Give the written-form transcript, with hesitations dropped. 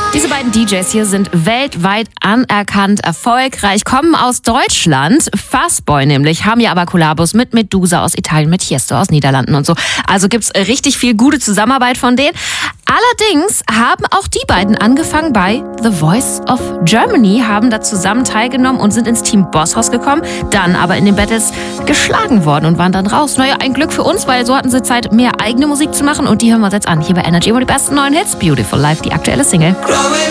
Diese beiden DJs hier sind weltweit anerkannt, erfolgreich, kommen aus Deutschland, Fastboy nämlich, haben ja aber Kollabos mit Medusa aus Italien, mit Tiesto aus Niederlanden und so. Also gibt's richtig viel gute Zusammenarbeit von denen. Allerdings haben auch die beiden angefangen bei The Voice of Germany, haben da zusammen teilgenommen und sind ins Team Bosshaus gekommen, dann aber in den Battles geschlagen worden und waren dann raus. Naja, ein Glück für uns, weil so hatten sie Zeit, mehr eigene Musik zu machen und die hören wir uns jetzt an. Hier bei Energy, immer die besten neuen Hits. Beautiful Life, die aktuelle Single.